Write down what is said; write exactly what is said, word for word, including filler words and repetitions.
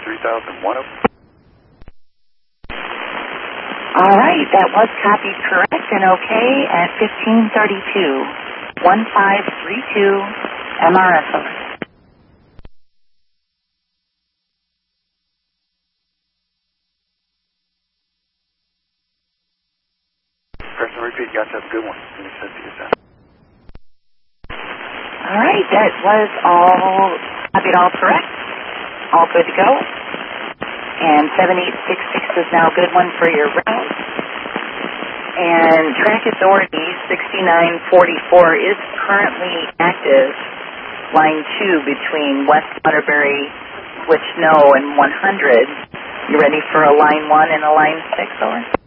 three thousand one. All right, that was copied correct and okay at fifteen thirty-two. one five three two M R S O. Press and repeat. You guys have a good one. Let me send to you, sir. All right, that was all copied, all correct. All good to go. And seven eight six six is now a good one for your route. And track authority sixty-nine forty-four is currently active. Line two between West Waterbury, Switch No, and one hundred. You ready for a line one and a line six, over?